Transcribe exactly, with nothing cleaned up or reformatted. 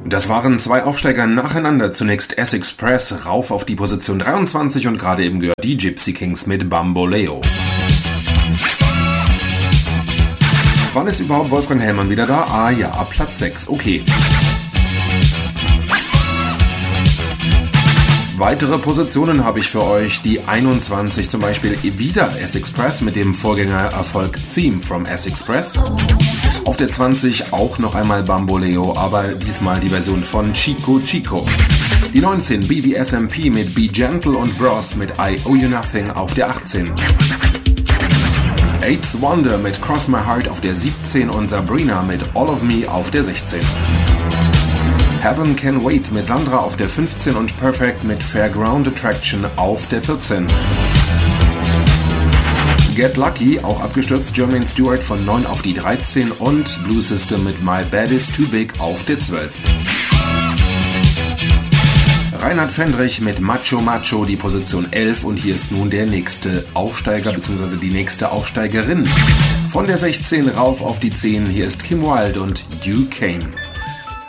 Das waren zwei Aufsteiger nacheinander. Zunächst S-Express rauf auf die Position dreiundzwanzig und gerade eben gehört die Gypsy Kings mit Bamboleo. Wann ist überhaupt Wolfgang Hellmann wieder da? Ah ja, Platz sechs, okay. Weitere Positionen habe ich für euch. Die einundzwanzig zum Beispiel wieder S-Express mit dem Vorgängererfolg Theme from S-Express. Auf der zwanzig auch noch einmal Bamboleo, aber diesmal die Version von Chico Chico. Die neunzehn B V S M P mit Be Gentle und Bros mit I Owe You Nothing auf der achtzehn. Eighth Wonder mit Cross My Heart auf der siebzehn und Sabrina mit All of Me auf der sechzehn. Heaven Can Wait mit Sandra auf der fünfzehn und Perfect mit Fairground Attraction auf der vierzehn. Get Lucky, auch abgestürzt, Jermaine Stewart von neun auf die dreizehn und Blue System mit My Bad Is Too Big auf der zwölf. Reinhard Fendrich mit Macho Macho die Position elf und hier ist nun der nächste Aufsteiger bzw. die nächste Aufsteigerin. Von der sechzehn rauf auf die zehn, hier ist Kim Wilde und You Came.